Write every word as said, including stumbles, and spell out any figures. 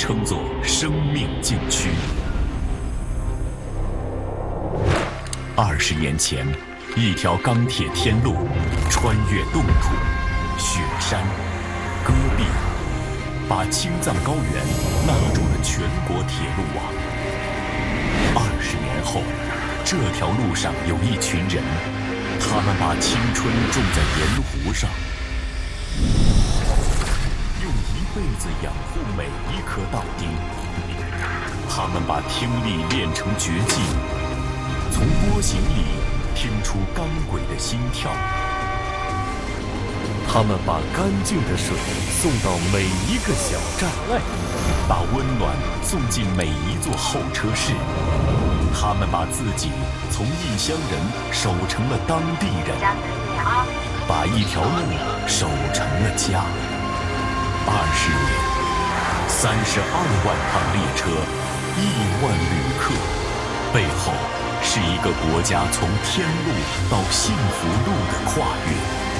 称作生命禁区。二十年前，一条钢铁天路穿越冻土、雪山、戈壁，把青藏高原纳入了全国铁路网。二十年后，这条路上有一群人，他们把青春种在盐湖上，用一辈子养护每一颗稻丁。他们把听力练成绝技，从波形里听出钢轨的心跳。他们把干净的水送到每一个小站，把温暖送进每一座候车室。他们把自己从异乡人守成了当地人，把一条路守成了家。二十年，三十二万趟列车，亿万旅客，背后是一个国家从天路到幸福路的跨越。